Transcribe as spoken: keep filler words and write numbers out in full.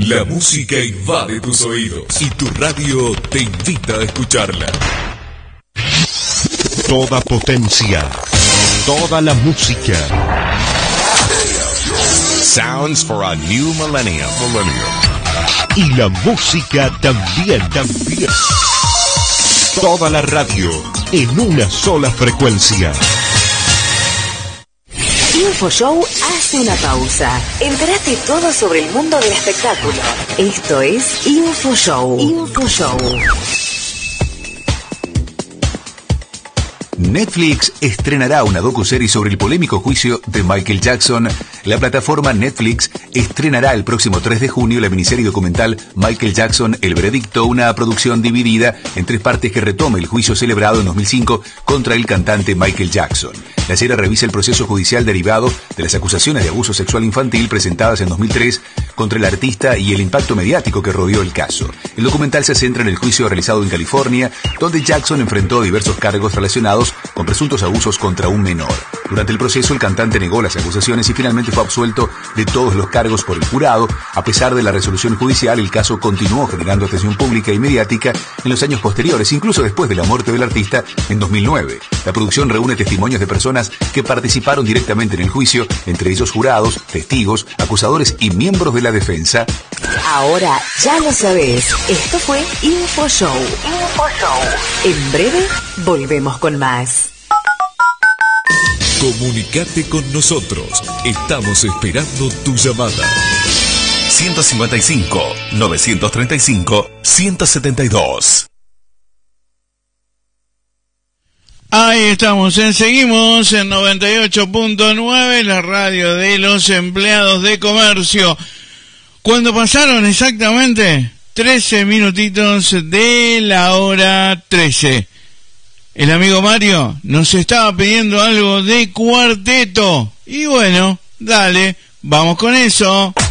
La música invade tus oídos y tu radio te invita a escucharla. Toda potencia, toda la música. Sounds for a new millennium. Millennium. Y la música también, también. Toda la radio en una sola frecuencia. InfoShow hace una pausa. Entérate todo sobre el mundo del espectáculo. Esto es InfoShow. InfoShow. Netflix estrenará una docuserie sobre el polémico juicio de Michael Jackson. La plataforma Netflix estrenará el próximo tres de junio la miniserie documental Michael Jackson, El Veredicto, una producción dividida en tres partes que retoma el juicio celebrado en dos mil cinco contra el cantante Michael Jackson. La serie revisa el proceso judicial derivado de las acusaciones de abuso sexual infantil presentadas en dos mil tres contra el artista y el impacto mediático que rodeó el caso. El documental se centra en el juicio realizado en California, donde Jackson enfrentó diversos cargos relacionados con presuntos abusos contra un menor. Durante el proceso, el cantante negó las acusaciones y finalmente fue absuelto de todos los cargos por el jurado. A pesar de la resolución judicial, el caso continuó generando atención pública y mediática en los años posteriores, incluso después de la muerte del artista en dos mil nueve. La producción reúne testimonios de personas que participaron directamente en el juicio, entre ellos jurados, testigos, acusadores y miembros de la defensa. Ahora ya lo sabes. Esto fue InfoShow. InfoShow. En breve volvemos con más. Comunicate con nosotros. Estamos esperando tu llamada. ciento cincuenta y cinco, novecientos treinta y cinco, ciento setenta y dos. Ahí estamos, en, seguimos en noventa y ocho punto nueve, la radio de los empleados de comercio. Cuando pasaron exactamente trece minutitos de la hora trece. El amigo Mario nos estaba pidiendo algo de Cuarteto. Y bueno, dale, vamos con eso.